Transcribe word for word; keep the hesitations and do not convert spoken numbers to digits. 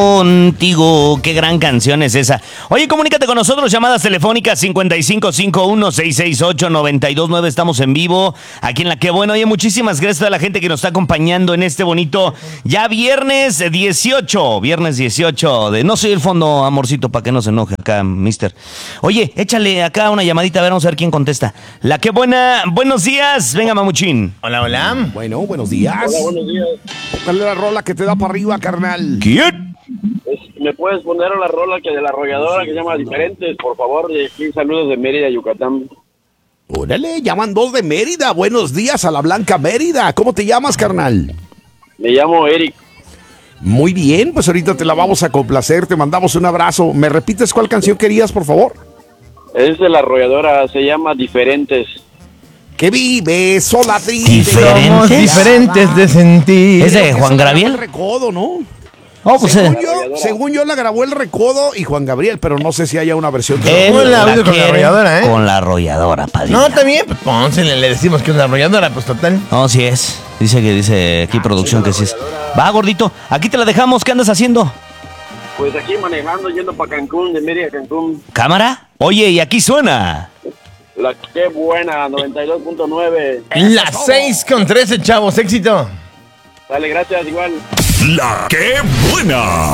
Contigo, qué gran canción es esa. Oye, comunícate con nosotros, llamadas telefónicas cincuenta y cinco cincuenta y uno, seiscientos sesenta y ocho, noventa y dos nueve. Estamos en vivo aquí en La Que Buena. Oye, muchísimas gracias a la gente que nos está acompañando en este bonito ya viernes dieciocho. Viernes dieciocho de No Soy el Fondo, amorcito, para que no se enoje acá, mister. Oye, échale acá una llamadita, a ver, vamos a ver quién contesta. La Que Buena, buenos días. Venga, mamuchín. Hola, hola. Bueno, buenos días. Hola, buenos días. Dale la rola que te da para arriba, carnal. ¿Quién? Es- ¿Me puedes poner la rola que de la arrolladora que se llama Diferentes, por favor? De aquí, saludos de Mérida, Yucatán. Órale, llaman dos de Mérida. Buenos días a la Blanca Mérida. ¿Cómo te llamas, carnal? Me llamo Eric. Muy bien, pues ahorita te la vamos a complacer. Te mandamos un abrazo. ¿Me repites cuál canción querías, por favor? Es de la arrolladora, se llama Diferentes. Que vive sola triste. Diferente. Somos diferentes de sentir. ¿Es de Esa Juan la grabó Gabriel? El Recodo, ¿no? Oh, pues según, eh, yo, según yo la grabó El Recodo y Juan Gabriel, pero no sé si haya una versión de él Ponle la audio con la quiere arrolladora, ¿eh? Con la arrolladora, padrino. No, también, pues pónsele, le decimos que es una arrolladora, pues total. No, sí es. Dice que dice aquí producción que sí es. Va, gordito, aquí te la dejamos. ¿Qué andas haciendo? Pues aquí manejando, yendo para Cancún, de Mérida a Cancún. ¿Cámara? Oye, y aquí suena. La Que Buena, noventa y dos punto nueve. Las seis con trece, chavos, éxito. Dale, gracias, igual. La Que Buena.